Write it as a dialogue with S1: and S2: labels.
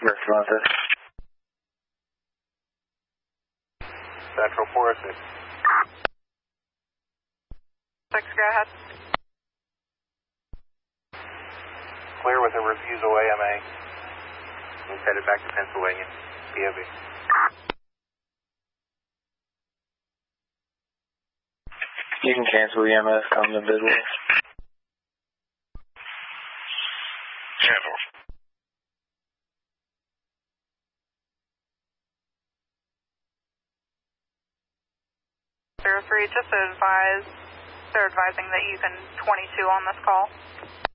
S1: Responses.
S2: Central 406.
S3: 6, go ahead.
S2: Clear with a refusal AMA. He's headed back to Pennsylvania. POV.
S1: You can cancel EMS, come to visual.
S4: Cancel.
S3: 03, just to advise, they're advising that you can 22 on this call.